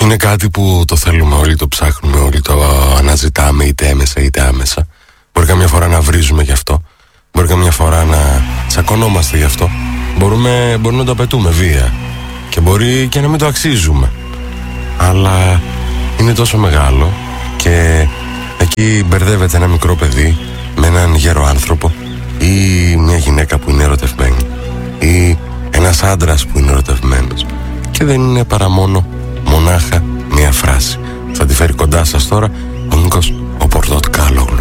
Είναι κάτι που το θέλουμε όλοι, το ψάχνουμε όλοι, το αναζητάμε είτε έμεσα είτε άμεσα. Μπορεί καμιά φορά να βρίζουμε γι' αυτό, μπορεί καμιά φορά να τσακωνόμαστε γι' αυτό. Μπορεί να το απαιτούμε βία και μπορεί και να μην το αξίζουμε. Αλλά είναι τόσο μεγάλο και εκεί μπερδεύεται ένα μικρό παιδί με έναν γέρο άνθρωπο ή μια γυναίκα που είναι ερωτευμένη ή ένας άντρας που είναι ερωτευμένος και δεν είναι παρά μονάχα μια φράση. Θα τη φέρει κοντά σας τώρα ο Νίκος ο Πορτότ Καλόγλου.